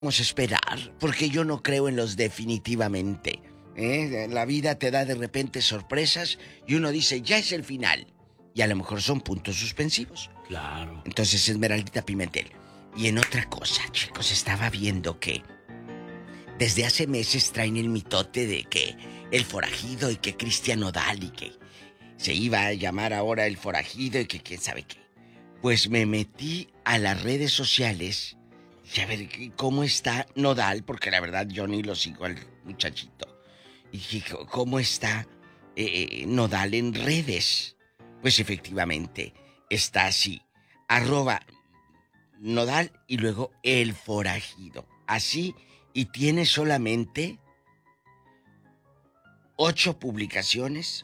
Vamos a esperar, porque yo no creo en los definitivamente. La vida te da de repente sorpresas y uno dice, ya es el final. Y a lo mejor son puntos suspensivos. Claro. Entonces, Esmeraldita Pimentel. Y en otra cosa, chicos, estaba viendo que desde hace meses traen el mitote de que el forajido y que Cristian Nodal y que se iba a llamar ahora el forajido y que quién sabe qué. Pues me metí a las redes sociales y a ver cómo está Nodal, porque la verdad yo ni lo sigo al muchachito. Y dije, ¿cómo está Nodal en redes? Pues efectivamente está así, @Nodal y luego el forajido. Así, y tiene solamente 8 publicaciones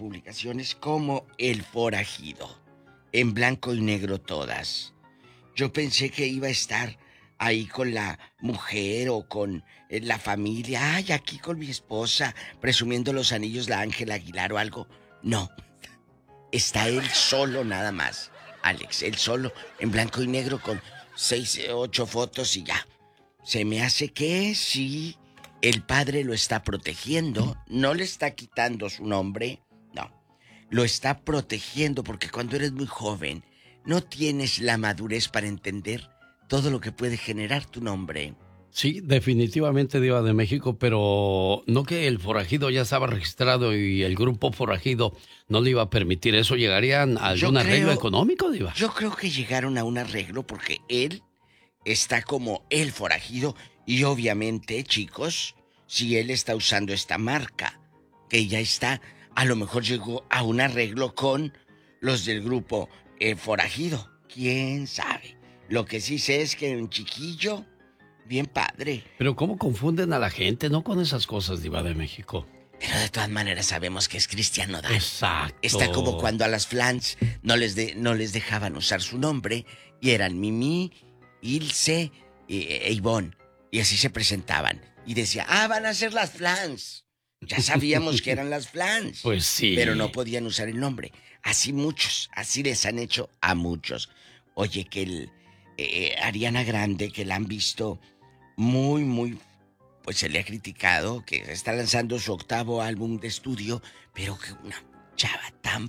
como el forajido. En blanco y negro todas. Yo pensé que iba a estar ahí con la mujer o con la familia. Ay, aquí con mi esposa, presumiendo los anillos, la Ángela Aguilar o algo. No. Está él solo nada más, Alex. Él solo, en blanco y negro, con 6, 8 fotos y ya. Se me hace que sí, el padre lo está protegiendo. No le está quitando su nombre, no. Lo está protegiendo porque cuando eres muy joven, no tienes la madurez para entender todo lo que puede generar tu nombre. Sí, definitivamente, Diva de México, pero no que el forajido ya estaba registrado y el grupo forajido no le iba a permitir eso. ¿Llegarían a algún arreglo económico, Diva? Yo creo que llegaron a un arreglo porque él está como el forajido y obviamente, chicos, si él está usando esta marca, que ya está, a lo mejor llegó a un arreglo con los del grupo forajido. ¿Quién sabe? Lo que sí sé es que un chiquillo... bien padre. Pero ¿cómo confunden a la gente, no, con esas cosas, Diva de México? Pero de todas maneras sabemos que es Cristian Nodal. Exacto. Está como cuando a las flans no les dejaban usar su nombre y eran Mimi, Ilse e Ivonne. Y así se presentaban. Y decía, van a ser las flans. Ya sabíamos que eran las flans. Pues sí. Pero no podían usar el nombre. Así muchos, así les han hecho a muchos. Oye, que Ariana Grande, que la han visto... muy, pues se le ha criticado que está lanzando su 8º álbum de estudio, pero que una chava tan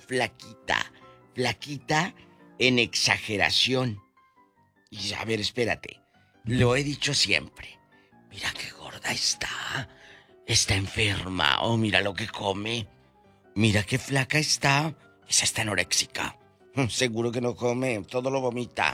flaquita en exageración. Y a ver, espérate, lo he dicho siempre, mira qué gorda está enferma, mira lo que come, mira qué flaca está, esa está anoréxica, seguro que no come, todo lo vomita,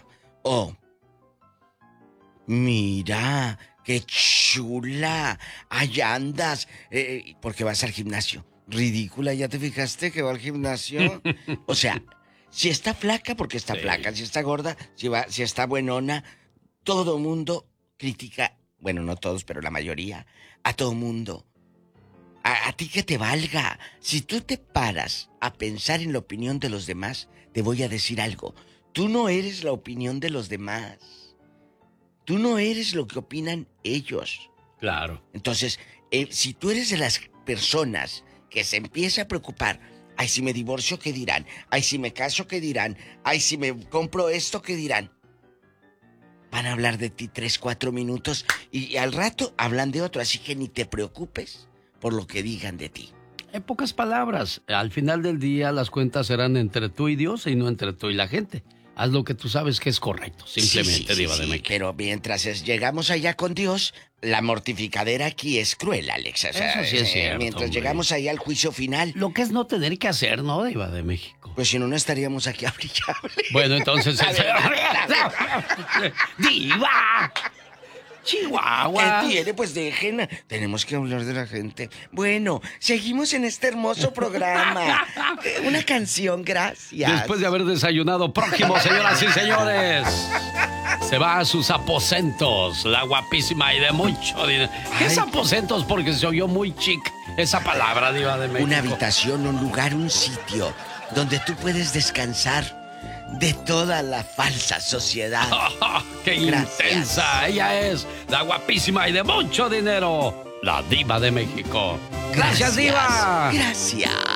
mira, qué chula, allá andas, porque vas al gimnasio. Ridícula, ¿ya te fijaste que va al gimnasio? O sea, si está flaca, porque está flaca, si está gorda, si está buenona, todo mundo critica, bueno, no todos, pero la mayoría, a todo mundo. A ti que te valga. Si tú te paras a pensar en la opinión de los demás, te voy a decir algo. Tú no eres la opinión de los demás. Tú no eres lo que opinan ellos. Claro. Entonces, si tú eres de las personas que se empieza a preocupar, ay, si me divorcio, ¿qué dirán? Ay, si me caso, ¿qué dirán? Ay, si me compro esto, ¿qué dirán? Van a hablar de ti 3, 4 minutos y al rato hablan de otro, así que ni te preocupes por lo que digan de ti. En pocas palabras, al final del día las cuentas serán entre tú y Dios y no entre tú y la gente. Haz lo que tú sabes que es correcto, simplemente, sí, Diva de México. Pero mientras llegamos allá con Dios, la mortificadera aquí es cruel, Alex. O sea, eso sí es cierto, mientras llegamos ahí al juicio final... Lo que es no tener que hacer, ¿no, Diva de México? Pues si no, no estaríamos aquí a brillar. Bueno, entonces... ¡Diva! ¡Chihuahua! ¿Qué tiene? Pues dejen. Tenemos que hablar de la gente. Bueno, seguimos en este hermoso programa. Una canción, gracias. Después de haber desayunado, próximo, señoras y señores. Se va a sus aposentos, la guapísima y de mucho dinero. ¿Qué es aposentos? Porque se oyó muy chic esa palabra, Diva de México. Una habitación, un lugar, un sitio donde tú puedes descansar de toda la falsa sociedad. ¡Qué gracias. Intensa! Ella es la guapísima y de mucho dinero, la Diva de México. ¡Gracias, Diva! Gracias.